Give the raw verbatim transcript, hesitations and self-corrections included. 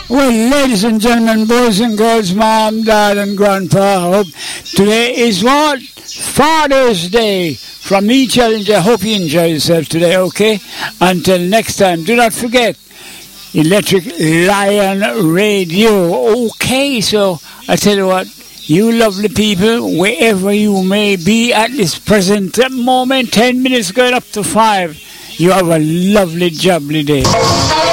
Well, ladies and gentlemen, boys and girls, mom, dad, and grandpa, I hope today is what? Father's Day. From me, Challenger, I hope you enjoy yourself today, okay? Until next time, do not forget, Electric Lion Radio. Okay, so I tell you what, you lovely people, wherever you may be at this present moment, ten minutes going up to five, you have a lovely, jubbly day.